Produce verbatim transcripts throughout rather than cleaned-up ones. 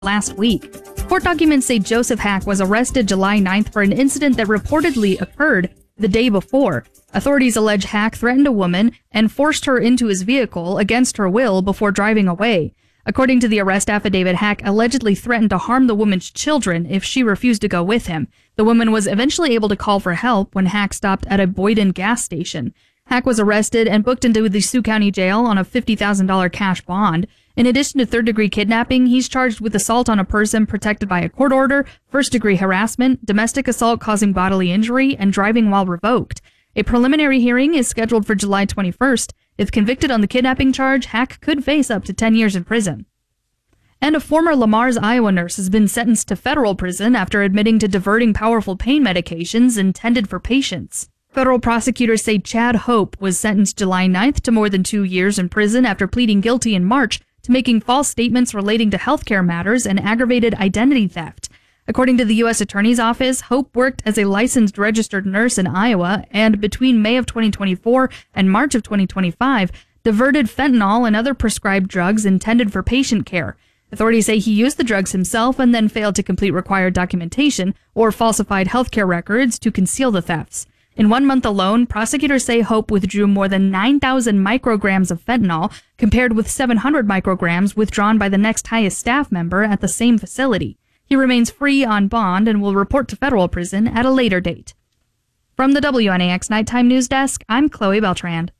last week. Court documents say Joseph Hack was arrested July ninth for an incident that reportedly occurred the day before. Authorities allege Hack threatened a woman and forced her into his vehicle against her will before driving away. According to the arrest affidavit, Hack allegedly threatened to harm the woman's children if she refused to go with him. The woman was eventually able to call for help when Hack stopped at a Boyden gas station. Hack was arrested and booked into the Sioux County Jail on a fifty thousand dollars cash bond. In addition to third-degree kidnapping, he's charged with assault on a person protected by a court order, first-degree harassment, domestic assault causing bodily injury, and driving while revoked. A preliminary hearing is scheduled for July twenty-first. If convicted on the kidnapping charge, Hack could face up to ten years in prison. And a former Lamar's Iowa nurse has been sentenced to federal prison after admitting to diverting powerful pain medications intended for patients. Federal prosecutors say Chad Hope was sentenced July ninth to more than two years in prison after pleading guilty in March to making false statements relating to healthcare matters and aggravated identity theft. According to the U S Attorney's Office, Hope worked as a licensed registered nurse in Iowa and between May of twenty twenty-four and March of twenty twenty-five, diverted fentanyl and other prescribed drugs intended for patient care. Authorities say he used the drugs himself and then failed to complete required documentation or falsified healthcare records to conceal the thefts. In one month alone, prosecutors say Hope withdrew more than nine thousand micrograms of fentanyl, compared with seven hundred micrograms withdrawn by the next highest staff member at the same facility. He remains free on bond and will report to federal prison at a later date. From the W N A X Nighttime News Desk, I'm Chloe Beltrand.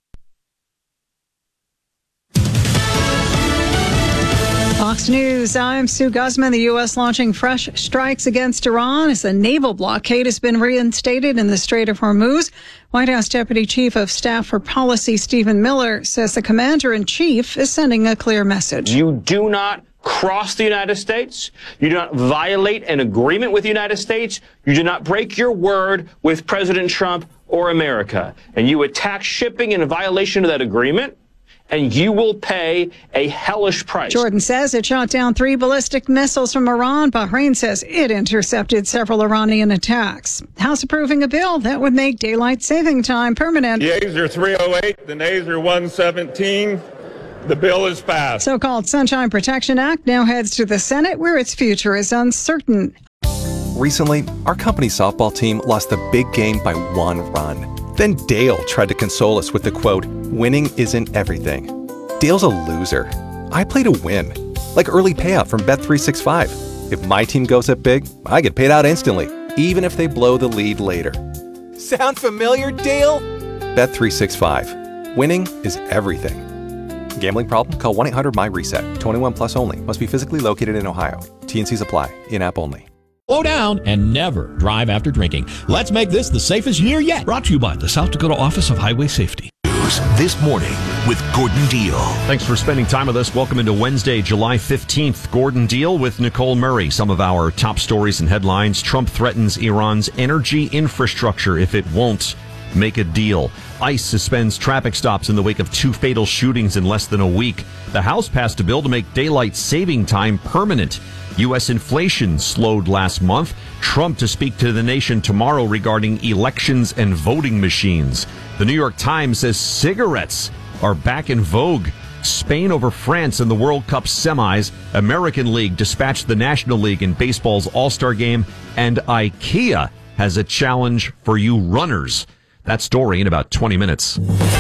Fox News, I'm Sue Guzman. The U S launching fresh strikes against Iran as the naval blockade has been reinstated in the Strait of Hormuz. White House Deputy Chief of Staff for Policy Stephen Miller says the commander-in-chief is sending a clear message. You do not cross the United States. You do not violate an agreement with the United States. You do not break your word with President Trump or America. And you attack shipping in violation of that agreement, and you will pay a hellish price. Jordan says it shot down three ballistic missiles from Iran. Bahrain says it intercepted several Iranian attacks. House approving a bill that would make daylight saving time permanent. The ayes are three oh eight, the nays are one seventeen. The bill is passed. So-called Sunshine Protection Act now heads to the Senate, where its future is uncertain. Recently, our company's softball team lost the big game by one run. Then Dale tried to console us with the quote, "Winning isn't everything." Dale's a loser. I play to win. Like early payout from Bet three sixty-five. If my team goes up big, I get paid out instantly, even if they blow the lead later. Sound familiar, Dale? Bet three sixty-five. Winning is everything. Gambling problem? Call one eight hundred M Y reset. twenty-one plus only. Must be physically located in Ohio. T and C's apply. In-app only. Slow down and never drive after drinking. Let's make this the safest year yet. Brought to you by the South Dakota Office of Highway Safety. News this morning with Gordon Deal. Thanks for spending time with us. Welcome into Wednesday, July fifteenth. Gordon Deal with Nicole Murray. Some of our top stories and headlines. Trump threatens Iran's energy infrastructure if it won't make a deal. ICE suspends traffic stops in the wake of two fatal shootings in less than a week. The House passed a bill to make daylight saving time permanent. U S inflation slowed last month. Trump to speak to the nation tomorrow regarding elections and voting machines. The New York Times says cigarettes are back in vogue. Spain over France in the World Cup semis. American League dispatched the National League in baseball's All-Star game. And IKEA has a challenge for you runners. That story in about twenty minutes.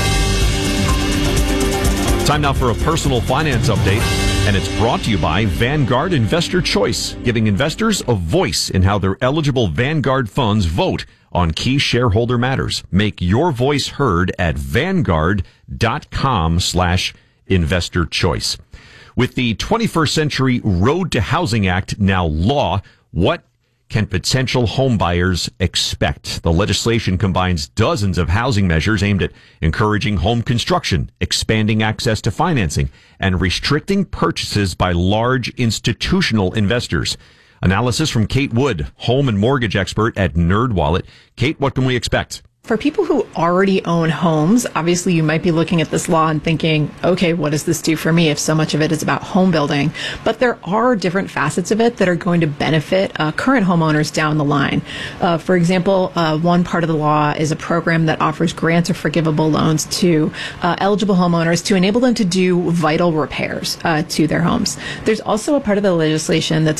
Time now for a personal finance update, and it's brought to you by Vanguard Investor Choice, giving investors a voice in how their eligible Vanguard funds vote on key shareholder matters. Make your voice heard at vanguard.com slash investor choice. With the twenty-first Century Road to Housing Act now law, what can potential homebuyers expect? The legislation combines dozens of housing measures aimed at encouraging home construction, expanding access to financing, and restricting purchases by large institutional investors. Analysis from Kate Wood, home and mortgage expert at NerdWallet. Kate, what can we expect? For people who already own homes, obviously you might be looking at this law and thinking, okay, what does this do for me if so much of it is about home building? But there are different facets of it that are going to benefit uh, current homeowners down the line. Uh, for example, uh, one part of the law is a program that offers grants or forgivable loans to uh, eligible homeowners to enable them to do vital repairs uh, to their homes. There's also a part of the legislation that's